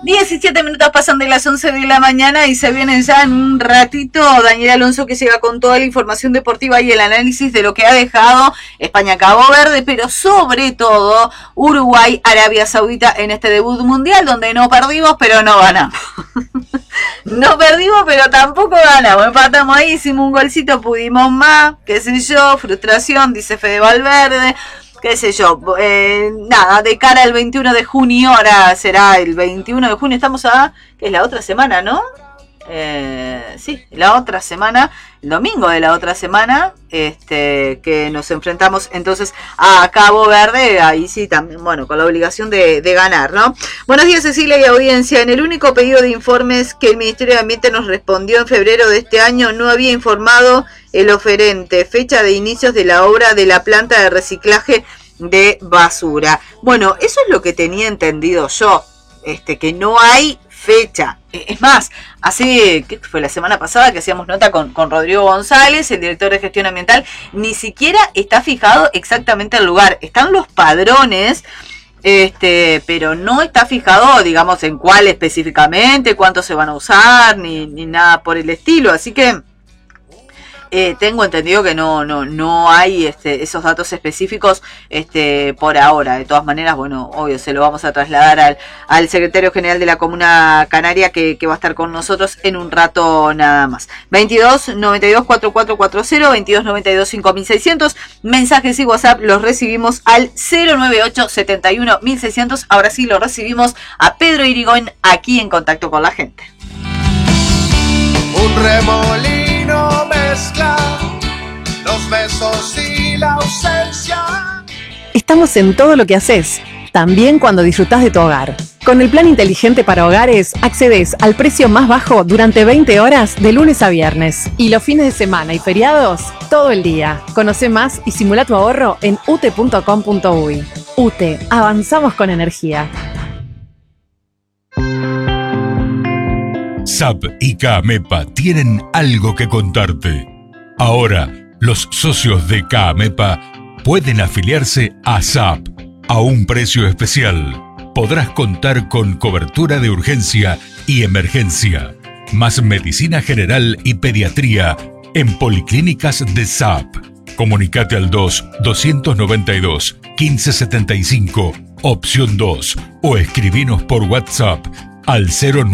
17 minutos pasan de las 11 de la mañana y se vienen ya en un ratito Daniel Alonso, que llega con toda la información deportiva y el análisis de lo que ha dejado España-Cabo Verde, pero sobre todo Uruguay-Arabia Saudita en este debut mundial, donde no perdimos, pero no ganamos. No perdimos, pero tampoco ganamos. Empatamos ahí, hicimos un golcito, pudimos más, qué sé yo, frustración, dice Fede Valverde. Qué sé yo, nada, de cara al 21 de junio, ahora será el 21 de junio, estamos que es la otra semana, ¿no? Sí, la otra semana, el domingo de la otra semana, que nos enfrentamos entonces a Cabo Verde, ahí sí también, bueno, con la obligación de ganar, ¿no? Buenos días, Cecilia y audiencia. En el único pedido de informes que el Ministerio de Ambiente nos respondió en febrero de este año, no había informado el oferente fecha de inicios de la obra de la planta de reciclaje de basura. Bueno, eso es lo que tenía entendido yo, que no hay fecha. Es más, ¿qué fue la semana pasada que hacíamos nota con Rodrigo González, el director de gestión ambiental? Ni siquiera está fijado exactamente el lugar. Están los padrones, pero no está fijado, digamos, en cuál específicamente, cuántos se van a usar, ni nada por el estilo. Así que tengo entendido que no hay esos datos específicos por ahora. De todas maneras, bueno, obvio, se lo vamos a trasladar al secretario general de la Comuna Canaria, que va a estar con nosotros en un rato nada más. 2292-4440, 2292-5600, mensajes y WhatsApp los recibimos al 098-71-1600. Ahora sí lo recibimos a Pedro Irigoyen aquí en Contacto con la Gente. Un remolino mezcla los besos y la ausencia. Estamos en todo lo que haces, también cuando disfrutás de tu hogar. Con el plan inteligente para hogares, accedes al precio más bajo durante 20 horas de lunes a viernes. Y los fines de semana y feriados, todo el día. Conoce más y simula tu ahorro en ute.com.uy. UTE, avanzamos con energía. SAP y CAMEPA tienen algo que contarte. Ahora, los socios de CAMEPA pueden afiliarse a SAP a un precio especial. Podrás contar con cobertura de urgencia y emergencia, más medicina general y pediatría en policlínicas de SAP. Comunicate al 2-292-1575, opción 2, o escribinos por WhatsApp al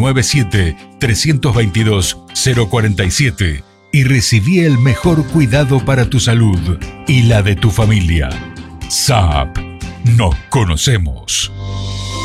097-322-047 y recibí el mejor cuidado para tu salud y la de tu familia. SAP. Nos conocemos.